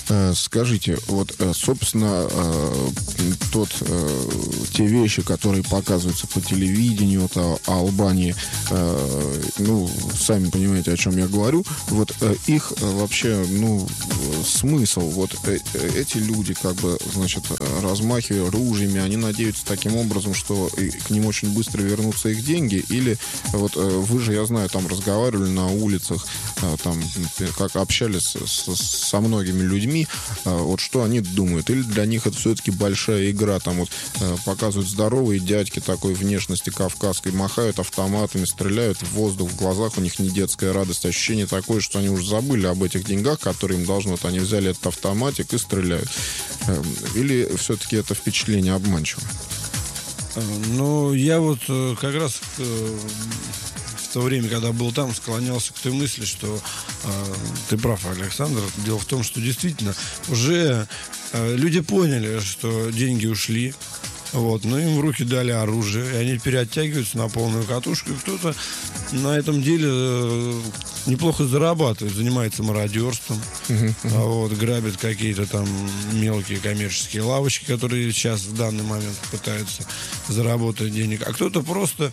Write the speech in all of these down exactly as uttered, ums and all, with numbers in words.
Скажите, вот, собственно, тот, те вещи, которые показываются по телевидению, вот о, о Албании, ну, сами понимаете, о чем я говорю, вот их вообще, ну, смысл, вот эти люди, как бы, значит, размахивая ружьями, они надеются таким образом, что к ним очень быстро вернутся их деньги, или вот вы же, я знаю, там разговаривали на улицах, там, как общались с, со многими людьми, вот что они думают, или для них это все-таки большая игра, там вот показывают здоровые дядьки такой внешности кавказской, махают автоматами, стреляют в воздух, в глазах у них не детская радость, ощущение такое, что они уже забыли об этих деньгах, которые им должны, вот они взяли этот автоматик и стреляют, или все-таки это впечатление обманчиво? Ну, я вот как раз в то время, когда был там, склонялся к той мысли, что э, ты прав, Александр. Дело в том, что действительно уже э, люди поняли, что деньги ушли. Вот, но им в руки дали оружие, и они переоттягиваются на полную катушку. И кто-то на этом деле э, неплохо зарабатывает, занимается мародерством, uh-huh, uh-huh. А вот, грабит какие-то там мелкие коммерческие лавочки, которые сейчас в данный момент пытаются заработать денег. А кто-то просто...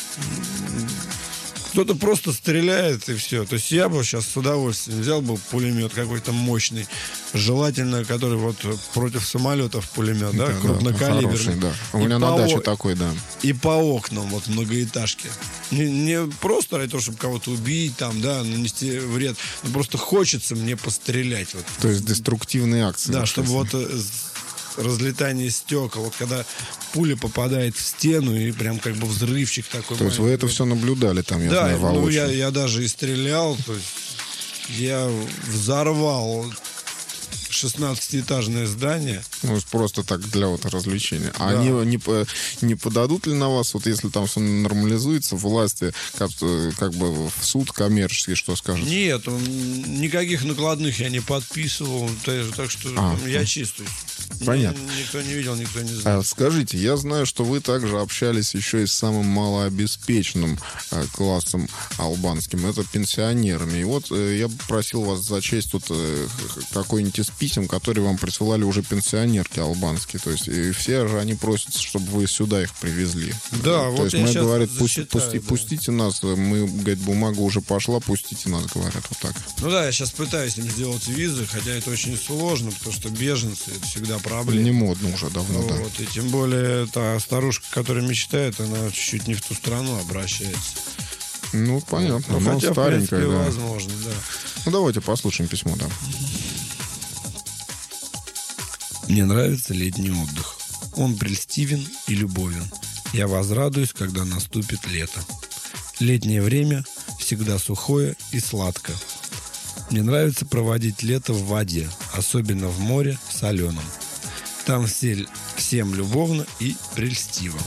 Кто-то просто стреляет и все. То есть я бы сейчас с удовольствием взял бы пулемет какой-то мощный, желательно, который вот против самолетов пулемет, да, да крупнокалиберный. Да, да. У меня на даче такой, да. И по окнам вот многоэтажки. Не, не просто ради того, чтобы кого-то убить, там, да, нанести вред. Но просто хочется мне пострелять. Вот. То есть деструктивные акции. Да, чтобы вот разлетание стекол, вот когда пуля попадает в стену и прям как бы взрывчик такой. То есть вы это все наблюдали там, я да, знаю, воочию? Ну, я, я даже и стрелял, то есть я взорвал шестнадцатиэтажное здание. Ну, просто так для вот развлечения. А да. они не, не подадут ли на вас, вот если там все нормализуется, власти как, как бы в суд коммерческий, что скажет? Нет, никаких накладных я не подписывал, так что а, я чистый. Понятно. Никто не видел, никто не знает. А, скажите, я знаю, что вы также общались еще и с самым малообеспеченным э, классом албанским, это пенсионерами. И вот э, я бы просил вас зачесть тут э, какой-нибудь из писем, которые вам присылали уже пенсионерки албанские. То есть и все же они просят, чтобы вы сюда их привезли. Да, То вот есть я мы, сейчас говорит, зачитаю, пусти, пусти, да. пустите нас, мы, говорит, бумага уже пошла, пустите нас, говорят, вот так. Ну да, я сейчас пытаюсь им сделать визы, хотя это очень сложно, потому что беженцы, это всегда проблема. Не модно уже давно, вот, да. И тем более та старушка, которая мечтает, она чуть-чуть не в ту страну обращается. Ну, понятно. Ну, ну, хотя, старенькая, в принципе, да. возможно, да. Ну, давайте послушаем письмо, да. Мне нравится летний отдых. Он прельстивен и любовен. Я возрадуюсь, когда наступит лето. Летнее время всегда сухое и сладкое. Мне нравится проводить лето в воде, особенно в море соленом. Там все, всем любовно и прельстиво.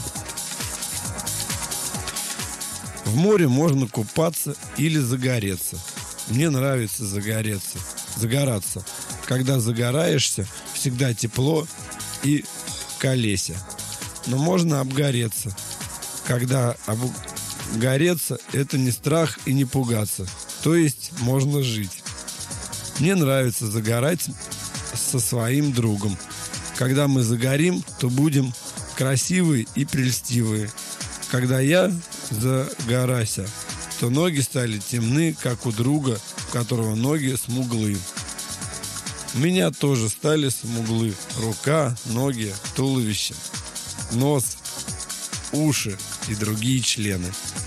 В море можно купаться или загореться. Мне нравится загореться, загораться. Когда загораешься, всегда тепло и колеся. Но можно обгореться. Когда обгореться, это не страх и не пугаться. То есть можно жить. Мне нравится загорать со своим другом. Когда мы загорим, то будем красивые и прельстивые. Когда я загорася, то ноги стали темны, как у друга, у которого ноги смуглые. У меня тоже стали смуглы. Рука, ноги, туловище, нос, уши и другие члены.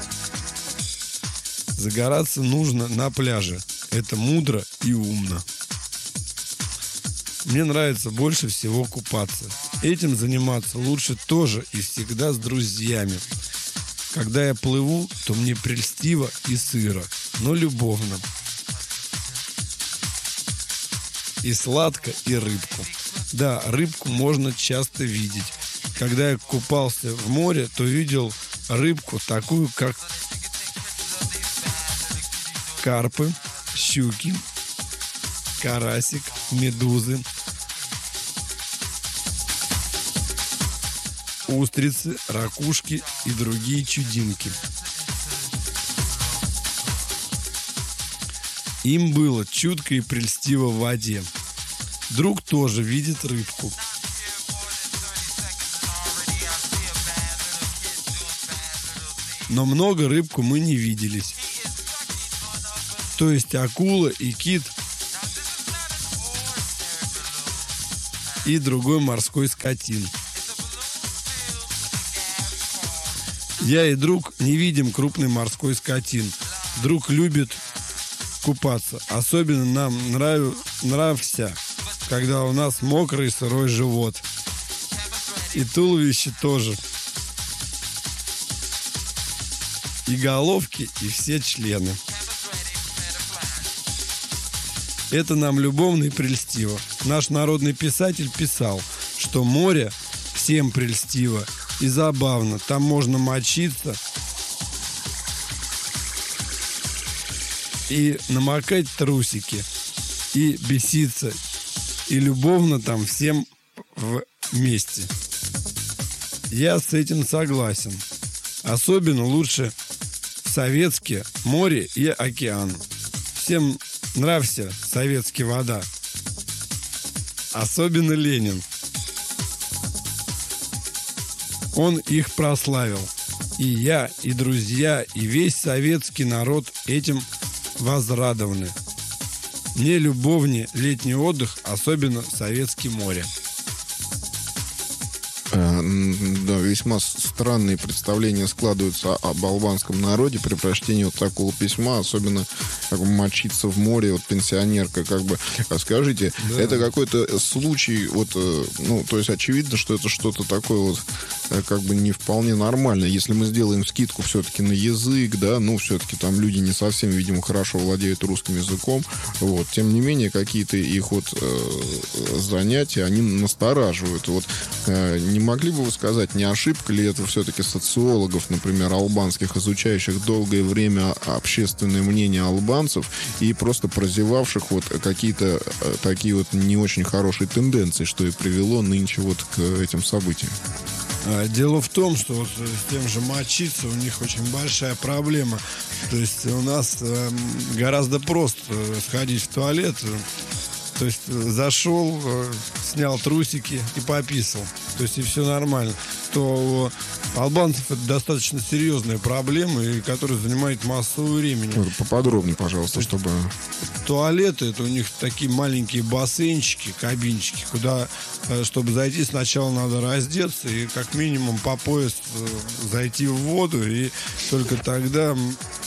Загораться нужно на пляже. Это мудро и умно. Мне нравится больше всего купаться. Этим заниматься лучше тоже и всегда с друзьями. Когда я плыву, то мне прельстиво и сыро, но любовно. И сладко, и рыбку. Да, рыбку можно часто видеть. Когда я купался в море, то видел рыбку такую, как карпы, щуки, карасик, медузы, устрицы, ракушки и другие чудинки. Им было чутко и прельстиво в воде. Друг тоже видит рыбку. Но много рыбку мы не виделись. То есть акула и кит и другой морской скотин. Я и друг не видим крупный морской скотин. Друг любит купаться. Особенно нам нрав... нравится, когда у нас мокрый сырой живот. И туловище тоже. И головки, и все члены. Это нам любовно и прельстиво. Наш народный писатель писал, что море всем прельстиво и забавно. Там можно мочиться и намокать трусики, и беситься, и любовно там всем вместе. Я с этим согласен. Особенно лучше советские море и океан. Всем нравится советская вода. Особенно Ленин. Он их прославил. И я, и друзья, и весь советский народ этим возрадованы. Мне любовнее летний отдых, особенно советское море. Да, весьма странные представления складываются об албанском народе при прочтении вот такого письма, особенно как бы мочиться в море, вот пенсионерка, как бы, скажите, да. Это какой-то случай, вот, ну, то есть очевидно, что это что-то такое вот, как бы не вполне нормально. Если мы сделаем скидку все-таки на язык, да, ну, все-таки там люди не совсем, видимо, хорошо владеют русским языком, вот, тем не менее, какие-то их вот э, занятия, они настораживают, вот, э, не могли бы вы сказать, не ошибка ли это все-таки социологов, например, албанских, изучающих долгое время общественное мнение албанцев и просто прозевавших вот какие-то э, такие вот не очень хорошие тенденции, что и привело нынче вот к этим событиям? Дело в том, что вот с тем же мочиться у них очень большая проблема. То есть у нас э, гораздо просто сходить в туалет. То есть зашел, э, снял трусики и пописал. То есть и все нормально. То у албанцев это достаточно серьезная проблема, и которая занимает массу времени. Поподробнее, пожалуйста, чтобы... Туалеты, это у них такие маленькие бассейнчики, кабинчики, куда, чтобы зайти, сначала надо раздеться и как минимум по пояс зайти в воду, и только тогда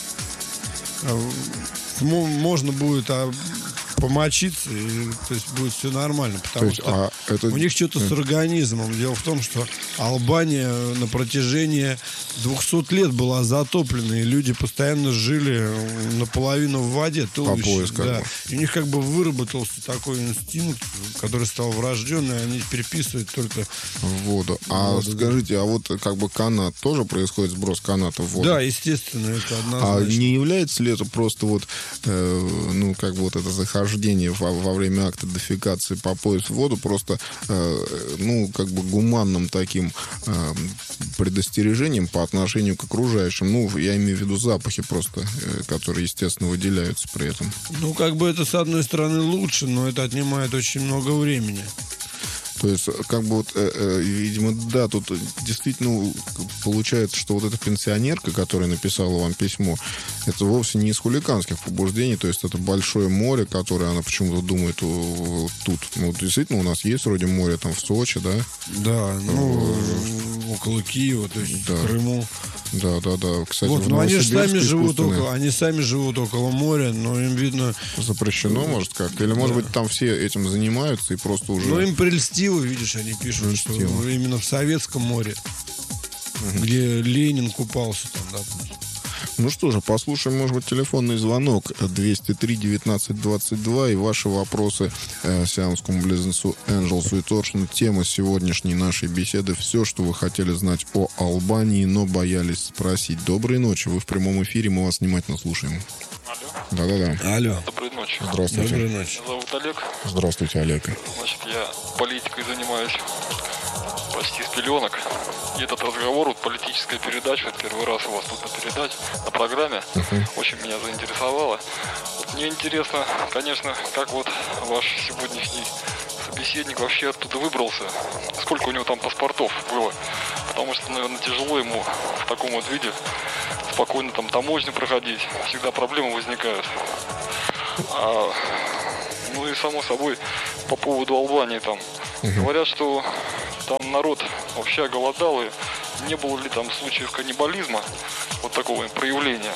можно будет помочиться, и, то есть будет все нормально, потому есть, что а это... у них что-то с организмом. Дело в том, что Албания на протяжении двухсот лет была затоплена, и люди постоянно жили наполовину в воде. По пояс, как да. бы. И у них как бы выработался такой инстинкт, который стал врожденный, они переписывают только в воду. А воду, скажите, да. А вот как бы канат, тоже происходит сброс каната в воду? Да, естественно, это однозначно. А не является ли это просто вот, э, ну, как бы вот это захождение во, во время акта дефекации по пояс в воду просто, э, ну, как бы гуманным таким э, предостережением по отношению к окружающим? Ну, я имею в виду запахи просто, э, которые, естественно, выделяются при этом. Ну, как бы это, с одной стороны, лучше, но это отнимает очень много времени. То есть, как бы вот, э, э, видимо, да, тут действительно получается, что вот эта пенсионерка, которая написала вам письмо, это вовсе не из хулиганских побуждений, то есть это большое море, которое она почему-то думает о, тут. Ну, действительно, у нас есть вроде море там в Сочи, да? Да, ну, э, около Киева, то есть да. В Крыму. Да, да, да. Кстати, вот, но они же сами живут около, они сами живут около моря, но им видно... Запрещено, может, как? Или, может да. быть, там все этим занимаются и просто уже... Ну, им прельстиво, видишь, они пишут, прельстиво. Что именно в Советском море, угу. где Ленин купался там, да. Ну что же, послушаем, может быть, телефонный звонок двести три девятнадцать двадцать два и ваши вопросы э, сиамскому близнецу Энджелсу и Торшину. Тема сегодняшней нашей беседы — все, что вы хотели знать о Албании, но боялись спросить. Доброй ночи, вы в прямом эфире, мы вас внимательно слушаем. Алло. Да-да-да. Алло. Доброй ночи. Здравствуйте. Доброй ночи. Меня зовут Олег. Здравствуйте, Олег. Значит, я политикой занимаюсь. почти с пеленок. И этот разговор, вот политическая передача, первый раз у вас тут на передаче, на программе, uh-huh. очень меня заинтересовало. Вот мне интересно, конечно, как вот ваш сегодняшний собеседник вообще оттуда выбрался, сколько у него там паспортов было, потому что, наверное, тяжело ему в таком вот виде спокойно там таможню проходить, всегда проблемы возникают. А, ну и само собой по поводу Албании там uh-huh. говорят, что там народ вообще голодал, и не было ли там случаев каннибализма, вот такого проявления.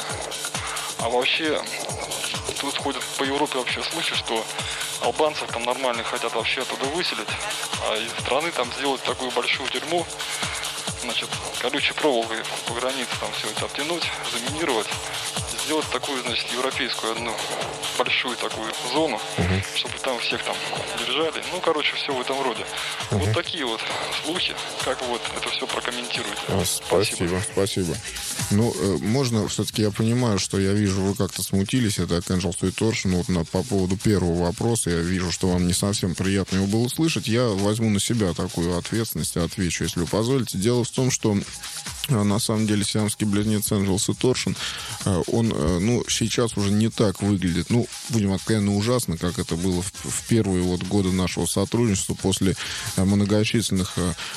А вообще тут ходят по Европе вообще слухи, что албанцев там нормально хотят вообще оттуда выселить, а из страны там сделать такую большую тюрьму, значит, колючей проволокой по границе там все это обтянуть, заминировать, сделать такую, значит, европейскую одну большую такую зону, uh-huh. чтобы там всех там держали. Ну, короче, все в этом роде. Uh-huh. Вот такие вот слухи. Как вот это все прокомментируете? А, спасибо, спасибо. Ну, э, можно, все-таки я понимаю, что я вижу, вы как-то смутились, это Angel Sweet Torsion, вот на, по поводу первого вопроса, я вижу, что вам не совсем приятно его было слышать, я возьму на себя такую ответственность и отвечу, если вы позволите. Дело в том, что на самом деле сиамский близнец Angel Sweet Torsion, он, ну, сейчас уже не так выглядит, ну, будем откровенно, ужасно, как это было в, в первые вот годы нашего сотрудничества после многочисленных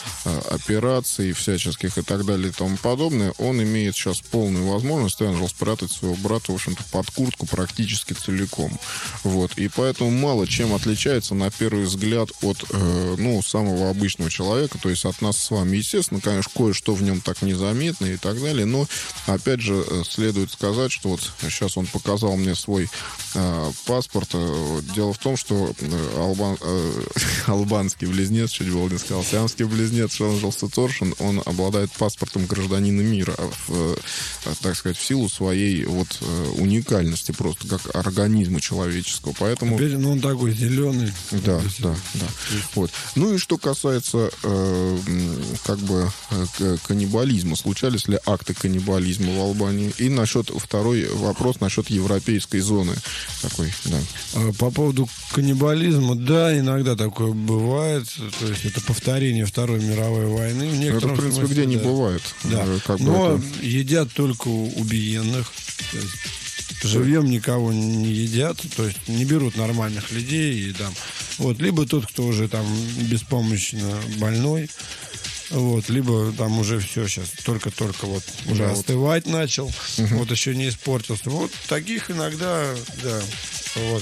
операций всяческих и так далее и тому подобное. Он имеет сейчас полную возможность, Angel, спрятать своего брата, в общем-то, под куртку практически целиком. Вот. И поэтому мало чем отличается на первый взгляд от, э, ну, самого обычного человека, то есть от нас с вами. Естественно, конечно, кое-что в нем так незаметно и так далее, но, опять же, следует сказать, что вот сейчас он показал мне свой э, паспорт. Дело в том, что албан, э, албанский близнец, чуть было не сказал, сиамский близнец Angel Sweet Torsion, он обладает паспортом гражданина мира, в, так сказать, в силу своей вот уникальности просто, как организма человеческого. Поэтому... Теперь, ну, он такой зеленый. Да, да, да. Вот. Ну и что касается э, как бы каннибализма, случались ли акты каннибализма в Албании? И насчет, второй вопрос насчет европейской зоны. Такой, да. По поводу каннибализма, да, иногда такое бывает. То есть это повторение Второй мировой войны. В это, в принципе, смысле, где не да. бывает. Да. Как Но бы это... едят только убиенных. То есть живьем никого не едят, то есть не берут нормальных людей. И, там, вот, либо тот, кто уже там беспомощно больной, вот, либо там уже все сейчас только-только вот уже да, остывать вот. начал, угу. вот еще не испортился. Вот таких иногда, да, вот.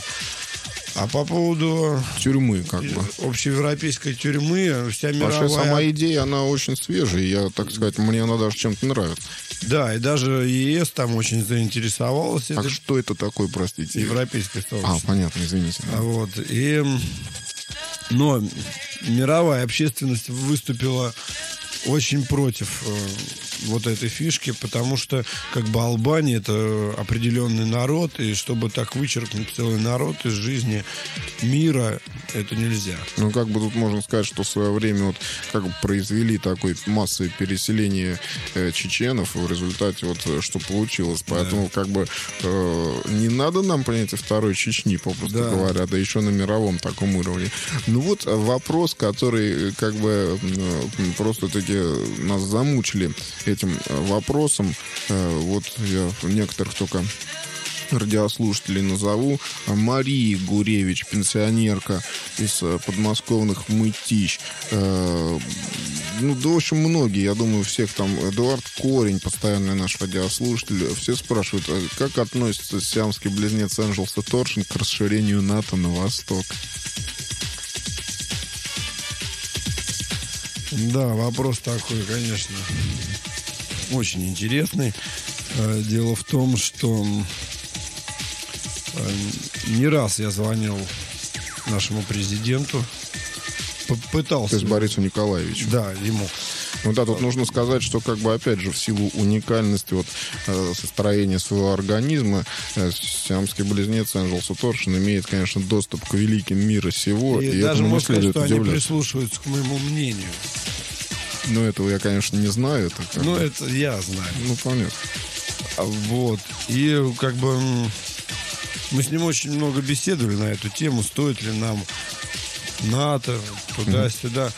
А по поводу тюрьмы, как бы. Общеевропейской тюрьмы, вся мировая... Вообще сама идея, она очень свежая, я, так сказать, мне она даже чем-то нравится. Да, и даже ЕС там очень заинтересовалась. А что это такое, простите? Европейское сообщество. А, понятно, извините. Да. Вот, и... Но мировая общественность выступила очень против э, вот этой фишки, потому что как бы Албания — это определенный народ, и чтобы так вычеркнуть целый народ из жизни мира, это нельзя. Ну, как бы тут можно сказать, что в свое время вот как бы произвели такое массовое переселение э, чеченов, в результате вот что получилось. Поэтому да. как бы э, не надо нам, понимаете, второй Чечни, попросту да. говоря, да еще на мировом таком уровне. Ну вот вопрос, который как бы э, просто-таки нас замучили этим вопросом. Вот я некоторых только радиослушателей назову. Мария Гуревич, пенсионерка из подмосковных Мытищ. Ну, да, в общем, многие, я думаю, всех там. Эдуард Корень, постоянный наш радиослушатель, все спрашивают, как относится сиамский близнец Angel Sweet Torsion к расширению НАТО на восток? Да, вопрос такой, конечно, очень интересный. Дело в том, что не раз я звонил нашему президенту, попытался... То есть Борису Николаевичу? Да, ему. Ну да, тут нужно сказать, что как бы опять же в силу уникальности вот э, состояния своего организма э, сиамский близнец Angel Sweet Torsion имеет, конечно, доступ к великим мира сего. И, и даже можно сказать, что удивляться. Они прислушиваются к моему мнению. Ну, этого я, конечно, не знаю. Это ну, бы... это я знаю. Ну, понятно. Вот. И как бы мы с ним очень много беседовали на эту тему, стоит ли нам НАТО, туда-сюда.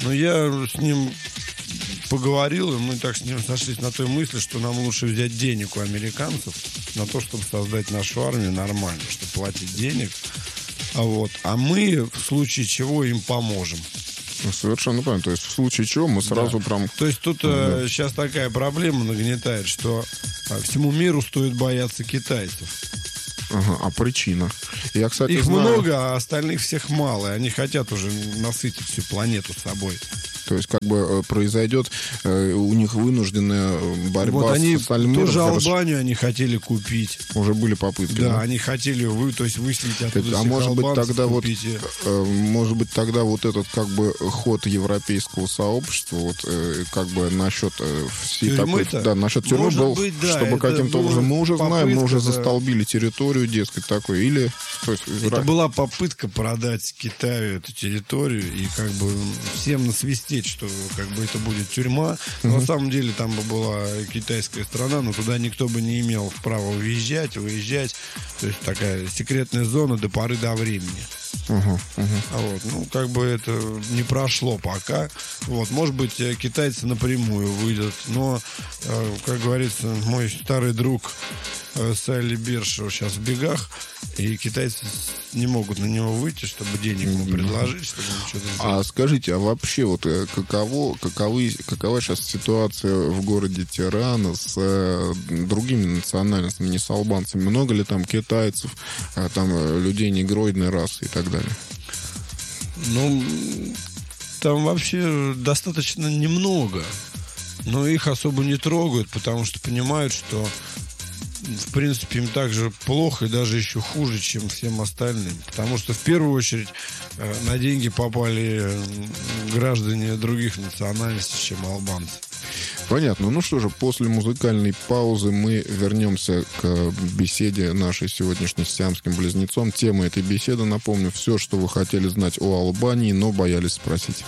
Но я с ним поговорил, и мы так с ним сошлись на той мысли, что нам лучше взять денег у американцев на то, чтобы создать нашу армию нормально, чтобы платить денег. А, вот. а мы в случае чего им поможем. Совершенно правильно. То есть в случае чего мы сразу да. прям... То есть тут да. э, сейчас такая проблема нагнетает, что э, всему миру стоит бояться китайцев. Ага, а причина? Я, кстати, Их знаю... много, а остальных всех мало. И они хотят уже насытить всю планету собой. То есть, как бы произойдет э, у них вынужденная борьба вот они, с остальным миром. Тоже Албанию они хотели купить. Уже были попытки. Да, да? они хотели вы, то есть выселить оттуда А может быть тогда купить. вот, э, может быть тогда вот этот как бы ход европейского сообщества, вот э, как бы насчет э, всей такой, да, насчет тюрьмы был, быть, да, чтобы каким-то образом мы уже попытка, знаем, мы уже да. застолбили территорию, дескать, такой, или то есть, это ра... была попытка продать Китаю эту территорию и как бы всем насвистеть, что как бы это будет тюрьма. Но uh-huh. на самом деле там бы была китайская страна, но туда никто бы не имел права въезжать, выезжать. То есть такая секретная зона до поры до времени. Uh-huh, uh-huh. А вот, ну, как бы это не прошло пока. Вот, может быть, китайцы напрямую выйдут, но, как говорится, мой старый друг Салли Бершоу сейчас в бегах, и китайцы не могут на него выйти, чтобы денег ему предложить, чтобы он что-то сделать. А скажите, а вообще вот каково, каковы, какова сейчас ситуация в городе Тирана с э, другими национальностями, не с албанцами? Много ли там китайцев, а, там людей негроидной расы и так далее? Ну, там вообще достаточно немного, но их особо не трогают, потому что понимают, что в принципе, им так же плохо и даже еще хуже, чем всем остальным. Потому что в первую очередь на деньги попали граждане других национальностей, чем албанцы. Понятно. Ну что же, после музыкальной паузы мы вернемся к беседе нашей сегодняшней с сиамским близнецом. Тема этой беседы, напомню, все, что вы хотели знать о Албании, но боялись спросить.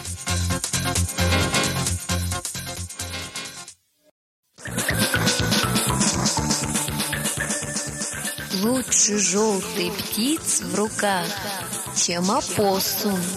Лучше желтый птиц в руках, чем опоссум